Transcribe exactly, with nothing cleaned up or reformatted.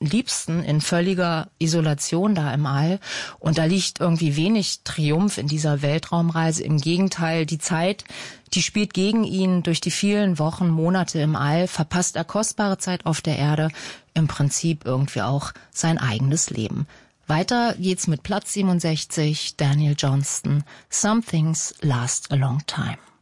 Liebsten in völliger Isolation da im All. Und da liegt irgendwie wenig Triumph in dieser Weltraumreise. Im Gegenteil, die Zeit, die spielt gegen ihn. Durch die vielen Wochen, Monate im All verpasst er kostbare Zeit auf der Erde. Im Prinzip irgendwie auch sein eigenes Leben. Weiter geht's mit Platz siebenundsechzig, Daniel Johnston, Some Things Last a Long Time.